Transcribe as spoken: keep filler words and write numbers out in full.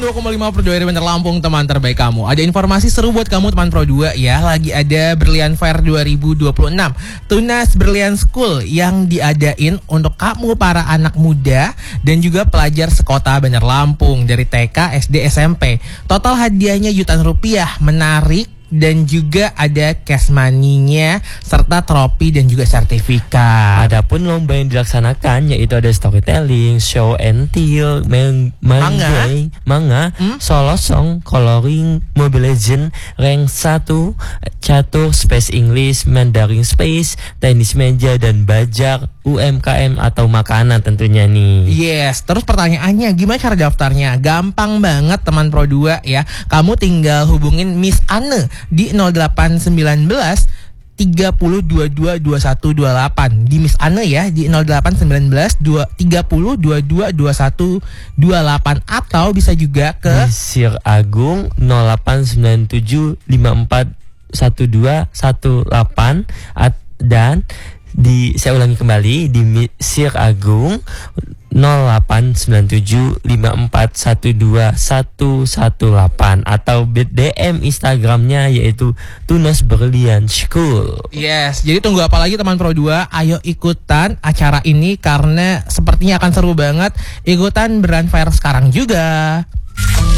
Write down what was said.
dua koma lima Pro dua R Banjar Lampung, teman terbaik kamu. Ada informasi seru buat kamu teman Pro dua ya. Lagi ada Berlian Fair dua ribu dua puluh enam, Tunas Berlian School yang diadain untuk kamu para anak muda dan juga pelajar sekota Banjar Lampung dari T K, S D, S M P. Total hadiahnya jutaan rupiah, menarik. Dan juga ada cash money-nya serta trofi dan juga sertifikat. Adapun lomba yang dilaksanakan yaitu ada storytelling, show and tell, manga, manga, manga hmm? solo song, coloring, Mobile Legend, rank satu, catur, space English, Mandarin Space, tenis meja dan bajak, U M K M atau makanan tentunya nih. Yes, terus pertanyaannya gimana cara daftarnya? Gampang banget teman Pro dua ya. Kamu tinggal hubungin Miss Anne di nol delapan sembilan belas tiga puluh dua puluh dua dua puluh satu dua puluh delapan. Di Miss Anne ya di nol delapan sembilan belas tiga puluh dua puluh dua dua puluh satu dua puluh delapan, atau bisa juga ke di Sir Agung nol delapan sembilan tujuh lima empat satu dua satu delapan dan di saya ulangi kembali di Sir Agung nol delapan sembilan tujuh lima empat satu dua satu satu delapan atau D M Instagramnya yaitu Tunas Berlian School. Yes, jadi tunggu apa lagi teman Pro dua? Ayo ikutan acara ini karena sepertinya akan seru banget. Ikutan Berlian Fair sekarang juga.